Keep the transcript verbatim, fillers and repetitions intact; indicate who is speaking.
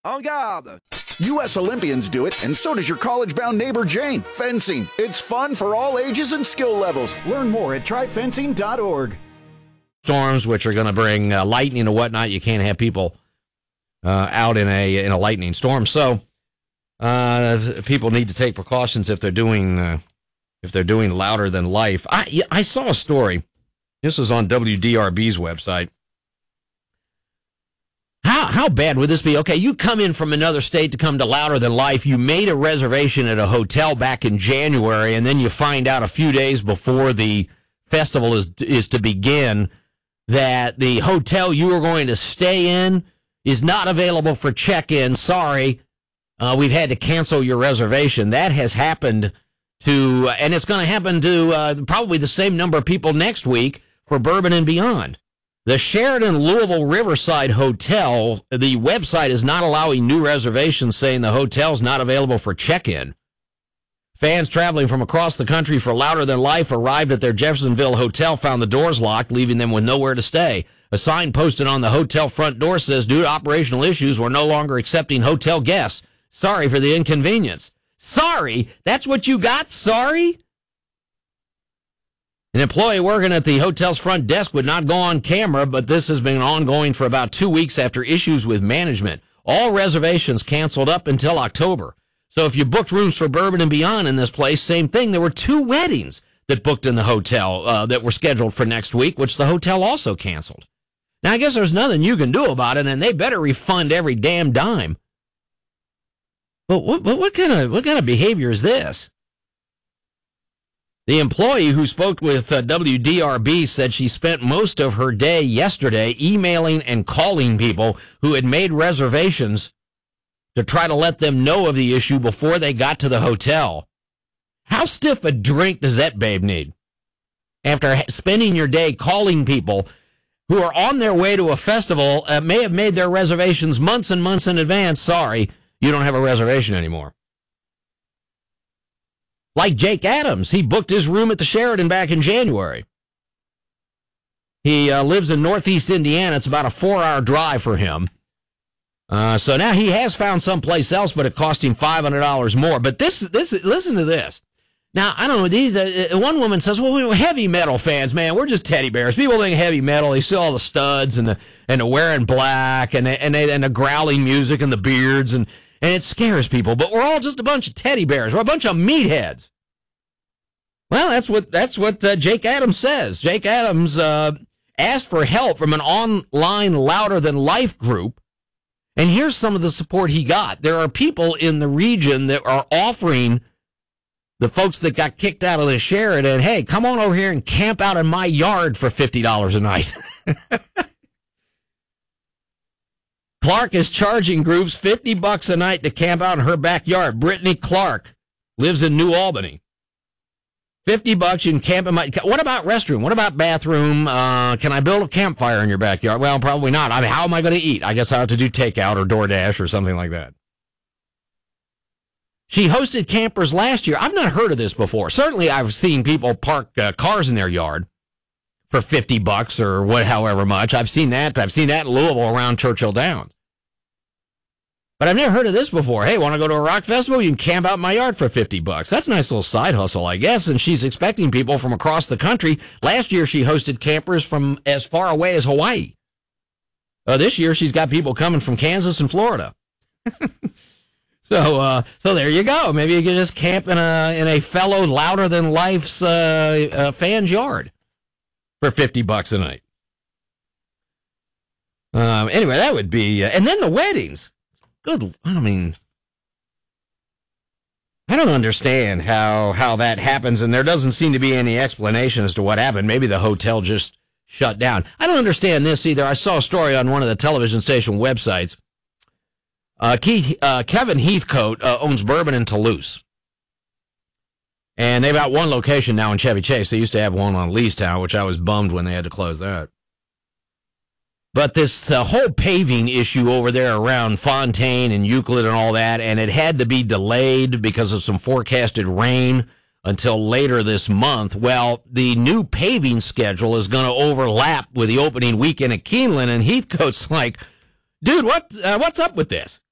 Speaker 1: En garde!
Speaker 2: U S Olympians do it, and so does your college-bound neighbor Jane. Fencing. It's fun for all ages and skill levels. Learn more at try fencing dot org.
Speaker 3: Storms, which are going to bring uh, lightning and whatnot. You can't have people uh, out in a in a lightning storm. So uh, people need to take precautions if they're doing uh, if they're doing louder than life. I I saw a story. This was on W D R B's website. How how bad would this be? Okay, you come in from another state to come to Louder Than Life. You made a reservation at a hotel back in January, and then you find out a few days before the festival is is to begin that the hotel you were going to stay in is not available for check-in. Sorry, uh, we've had to cancel your reservation. That has happened to, and it's going to happen to uh, probably the same number of people next week for Bourbon and Beyond. The Sheraton Louisville Riverside Hotel, the website is not allowing new reservations, saying the hotel's not available for check-in. Fans traveling from across the country for Louder Than Life arrived at their Jeffersonville hotel, found the doors locked, leaving them with nowhere to stay. A sign posted on the hotel front door says, due to operational issues, we're no longer accepting hotel guests. Sorry for the inconvenience. Sorry? That's what you got? Sorry? An employee working at the hotel's front desk would not go on camera, but this has been ongoing for about two weeks after issues with management. All reservations canceled up until October. So if you booked rooms for Bourbon and Beyond in this place, same thing. There were two weddings that booked in the hotel uh, that were scheduled for next week, which the hotel also canceled. Now, I guess there's nothing you can do about it, and they better refund every damn dime. But what, what, what kind of what kind of behavior is this? The employee who spoke with uh, W D R B said she spent most of her day yesterday emailing and calling people who had made reservations to try to let them know of the issue before they got to the hotel. How stiff a drink does that babe need? After spending your day calling people who are on their way to a festival, uh, may have made their reservations months and months in advance. Sorry, you don't have a reservation anymore. Like Jake Adams, he booked his room at the Sheraton back in January. He uh, lives in northeast Indiana. It's about a four-hour drive for him. Uh, so now he has found someplace else, but it cost him five hundred dollars more. But this, this, listen to this. Now, I don't know, these, uh, one woman says, well, we're heavy metal fans, man. We're just teddy bears. People think heavy metal. They see all the studs and the, and the wearing black and the, and, they, and the growling music and the beards, and, and it scares people. But we're all just a bunch of teddy bears. We're a bunch of meatheads. Well, that's what, that's what uh, Jake Adams says. Jake Adams uh, asked for help from an online Louder Than Life group. And here's some of the support he got. There are people in the region that are offering the folks that got kicked out of the Sheraton, hey, come on over here and camp out in my yard for fifty dollars a night. Clark is charging groups fifty bucks a night to camp out in her backyard. Brittany Clark lives in New Albany. fifty bucks, you can camp in my... What about restroom? What about bathroom? Uh, can I build a campfire in your backyard? Well, probably not. I mean, how am I going to eat? I guess I'll have to do takeout or DoorDash or something like that. She hosted campers last year. I've not heard of this before. Certainly, I've seen people park uh, cars in their yard for fifty bucks or what, however much. I've seen that. I've seen that in Louisville around Churchill Downs. But I've never heard of this before. Hey, want to go to a rock festival? You can camp out in my yard for fifty bucks. That's a nice little side hustle, I guess. And she's expecting people from across the country. Last year, she hosted campers from as far away as Hawaii. Uh, this year, she's got people coming from Kansas and Florida. so, uh, so there you go. Maybe you can just camp in a in a fellow Louder Than Life's uh, uh, fan's yard for fifty bucks a night. Um, anyway, that would be, uh, and then the weddings. Good, I mean, I don't understand how, how that happens, and there doesn't seem to be any explanation as to what happened. Maybe the hotel just shut down. I don't understand this either. I saw a story on one of the television station websites. Uh, Keith, uh, Kevin Heathcote uh, owns Bourbon in Toulouse, and they've got one location now in Chevy Chase. They used to have one on Leestown, which I was bummed when they had to close that. But this uh, whole paving issue over there around Fontaine and Euclid and all that, and it had to be delayed because of some forecasted rain until later this month. Well, the new paving schedule is going to overlap with the opening weekend at Keeneland, and Heathcote's like, dude, what uh, what's up with this?